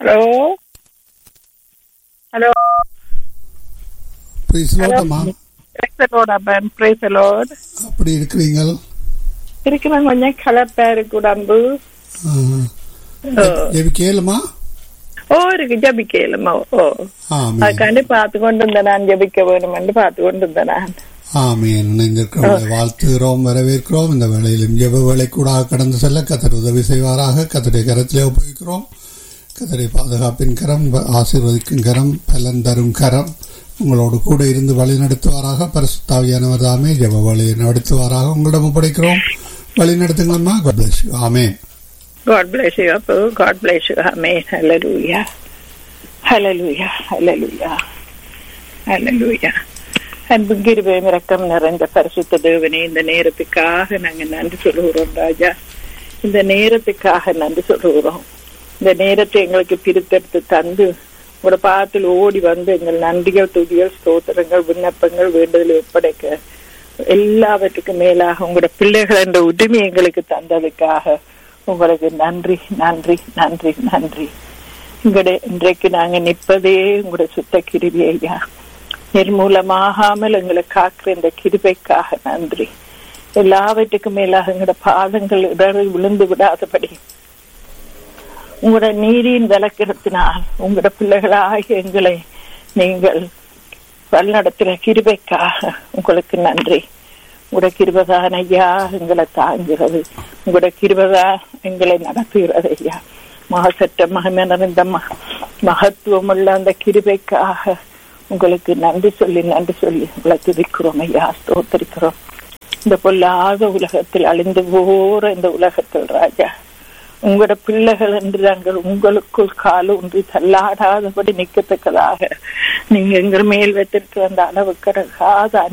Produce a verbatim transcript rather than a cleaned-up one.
Hello hello price Lord அம்மா. Praise the Lord அப்பன். Praise the Lord. அப்படி இருக்கிறீங்க? இருக்கிறேன், கொஞ்சம் கலப்பா இருக்கு உடம்பு. கேளுமா? ஓ இருக்கு, ஜபிக்கலுமா? ஓ அதுக்காண்டி பார்த்து கொண்டு இருந்தேன், நான் ஜபிக்க வேணுமென்று பார்த்து கொண்டு இருந்தேன் நான். ஆமீன். இணைந்திருக்கிறவர்களை வாழ்த்துகிறோம், வரவேற்கிறோம். இந்த வேளையிலும் ஜெப வேலை கூட கடந்து செல்ல கர்த்தர் உதவி செய்வாராக. கர்த்தருடைய கரத்திலே ஒப்புவிக்கிறோம். கர்த்தருடைய பாதுகாப்பின் கரம், ஆசீர்வதிக்கும் கரம், பலன் தரும் கரம் உங்களோடு கூட இருந்து வழி நடத்துவாராக. பரிசுத்தாவியானவர் தாமே ஜெப வேலையை நடத்துவாராக. உங்களிடம் ஒப்படைக்கிறோம், வழி நடத்துங்களம்மா. God bless you. Amen. God bless you, Appu. God bless you. Amen. Hallelujah. Hallelujah. Hallelujah. Hallelujah. அன்பு கிருபையும் இரக்கம் நிறைந்த பரிசுத்த தேவனே, இந்த நேரத்துக்காக நாங்கள் நன்றி சொல்லுகிறோம் ராஜா. இந்த நேரத்துக்காக நன்றி சொல்லுகிறோம். இந்த நேரத்தை எங்களுக்கு பிரித்தெடுத்து தந்து உங்களோட பாத்தில் ஓடி வந்து எங்கள் நன்றிகள், துதிகள், ஸ்தோத்திரங்கள், விண்ணப்பங்கள், வேண்டுதலை ஒப்படைக்க எல்லாவற்றுக்கும் மேலாக உங்களோட பிள்ளைகள் என்ற உரிமை எங்களுக்கு தந்ததுக்காக உங்களுக்கு நன்றி நன்றி நன்றி நன்றி. உங்களுடைய இன்றைக்கு நாங்க நிற்பதே உங்களுடைய சுத்த கிருபை ஐயா. நிர்மூலமாகாமல் எங்களை காக்கிற இந்த கிருபைக்காக நன்றி. எல்லாவற்றுக்கும் மேலாக எங்களோட பாதங்கள் இடறி விழுந்து விடாதபடி உங்களோட நீரின் விளக்கிடத்தினால் உங்களோட பிள்ளைகளாக எங்களை நீங்கள் வழிநடத்துகிற கிருபைக்காக உங்களுக்கு நன்றி. உங்களோட கிருபைதான் ஐயா எங்களை தாங்குகிறது. உங்களோட கிருபைதான் எங்களை நடத்துகிறது ஐயா. மகசற்ற மகிமை நிறைந்த மகத்துவம் உள்ள அந்த கிருபைக்காக உங்களுக்கு நன்றி சொல்லி நன்றி சொல்லி உங்களை துதிக்கிறோம் ஐயா, ஸ்தோத்திரிக்கிறோம். இந்த பொல்லாத உலகத்தில் அழிந்து போற இந்த உலகத்தில் ராஜா உங்களோட பிள்ளைகள் என்று நாங்கள் உங்களுக்குள் கால ஒன்றி தள்ளாடாதபடி நிற்கத்தக்கதாக நீங்க எங்கள் மேல் வைத்திருக்கிற அந்த அளவுக்கு